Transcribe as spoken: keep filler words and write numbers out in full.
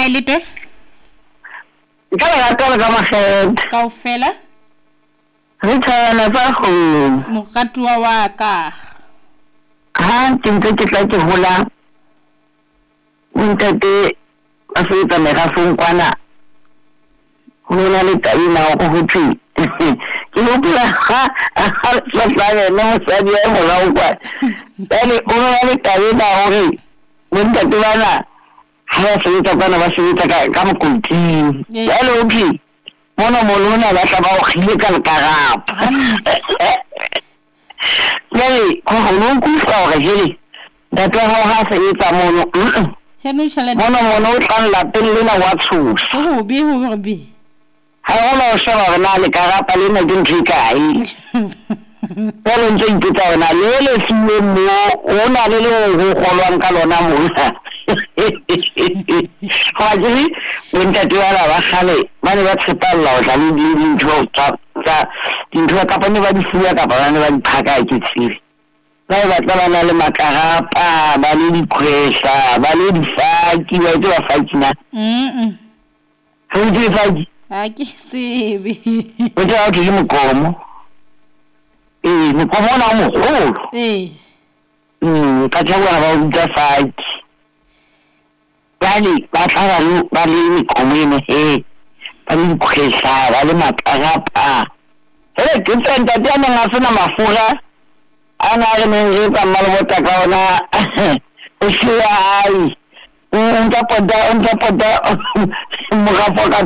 kae le te ka la ka ka makgethe kaofela re tsana ba go mogatwa wa ka ha ntse ke tla ke hola ntate a se ta me ga fong kwana ho na le taina go go tsi ke mo pula ha ha la tla no sa dia mo la kwa dale o na le taina hore ntate bana ha se ta bana ba se ta ka ka mo kunti dale o ki mono molona ba tla ba o khile ka karapa dale ko ho no ku fa ga jeli ntate ha ha se etsa mono heno tšhelete mono mono o tla la pele na wa tshosa go be go be ha ona o sheba bona le karapa le na dintse kae pero ntse ipitsa ona le le siwe mo ona le le go golwang ka lona mona ha jiri wenta tiwala ba khale ba ne ba tshepalla o tla le dintho tsa tsa dintho ka pa ne ba di fuwa ka ba ne ba di phaka ke tsiri ba ba tla na le makarapa ba le dikhwesa ba le difaki ba tla faki na mm ho di faki a ke tsebe o tla ke mo komo eh mo komo na mo holo eh mm ka tla ba ba di faki bali ba tla lu ba le ni komo ne eh ba le dikhwesa ba le makarapa eh ke tsenta tsena na sona mafura ana re menje ka malobota ka ona o shia ai un tapoda un tapoda mo ga foka